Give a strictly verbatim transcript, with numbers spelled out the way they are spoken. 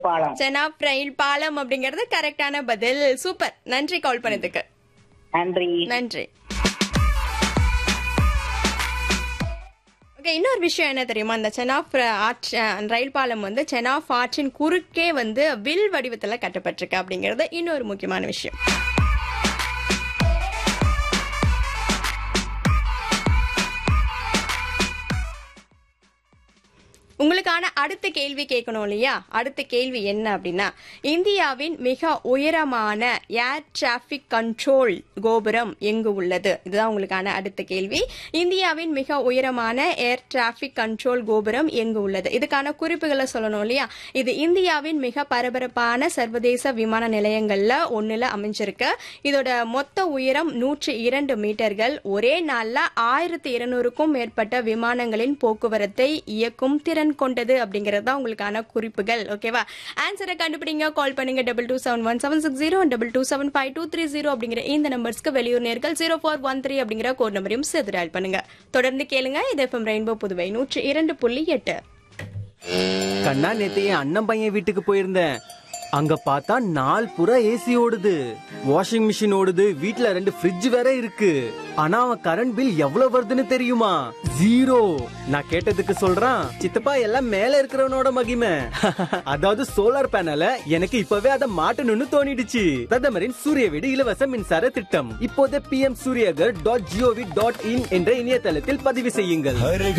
பாலம். செனாப் ரயில் பாலம் அப்படிங்கறது கரெக்டான பதில். சூப்பர், நன்றி கால் பண்ணதுக்கு. நன்றி. நன்றி. ஓகே, இன்னொரு விஷயம் என்ன தெரியுமா, இந்த செனாப் ஆற்று ரயில் பாலம் வந்து செனாப் ஆற்றின் குறுக்கே வந்து வில் வடிவத்துல கட்டப்பட்டிருக்கு அப்படிங்கறது இன்னொரு முக்கியமான விஷயம். உங்களுக்கான அடுத்த கேள்வி கேட்கணும் இல்லையா? அடுத்த கேள்வி என்ன அப்படின்னா, இந்தியாவின் மிக உயரமான ஏர் டிராபிக் கண்ட்ரோல் கோபுரம் எங்கு உள்ளது? இதுதான் உங்களுக்கான அடுத்த கேள்வி. இந்தியாவின் மிக உயரமான ஏர் டிராபிக் கண்ட்ரோல் கோபுரம் எங்கு உள்ளது? இதுக்கான குறிப்புகளை சொல்லணும் இல்லையா? இது இந்தியாவின் மிக பரபரப்பான சர்வதேச விமான நிலையங்கள்ல ஒண்ணுல அமைஞ்சிருக்கு. இதோட மொத்த உயரம் நூற்றி இரண்டு மீட்டர்கள். ஒரே நாள்ல ஆயிரத்தி இருநூறுக்கும் மேற்பட்ட விமானங்களின் போக்குவரத்தை இயக்கும் திறன் கொண்டது அப்படிங்கறது தான் உங்களுக்கான குறிப்புகள். ஓகேவா? ஆன்சரை கண்டுபிடிங்க. கால் பண்ணுங்க double two seven one seven six zero double two seven five two three zero அப்படிங்கிற இந்த நம்பர்ஸ்க்கு வெளியூர் நேர்கள் ஜீரோ ஃபோர் ஒன் த்ரீ அப்படிங்கிற கோட் நம்பரையும் சேர்த்து டயல் பண்ணுங்க. தொடர்ந்து கேளுங்க. இது எஃப்எம் ரெயின்போ புதுவை நூற்றி இரண்டு புள்ளி எட்டு. கண்ணா, நேத்து என் அண்ணன் பையன் வீட்டுக்கு போயிருந்தேன். அங்க பார்த்தா நாள் புற ஏசி ஓடுது, வாஷிங் மிஷின் ஓடுது, வீட்ல ரெண்டு ஃப்ரிட்ஜ் வேற இருக்கு. ஆனா அவன் கரண்ட் பில் எவ்வளவு வருதுன்னு தெரியுமா? ஜீரோ. நான் கேட்டதுக்கு சொல்றான், சித்தப்பா எல்லாம் மேல இருக்கிறவனோட மகிமை. அதாவது சோலார் பேனல எனக்கு இப்பவே அதை மாட்டணும்னு தோணிடுச்சு. பிரதமரின் சூரிய வீடு இலவச மின்சார திட்டம் இப்போதே B M Surya Ghar dot gov dot in என்ற இணையதளத்தில் பதிவு செய்யுங்கள்.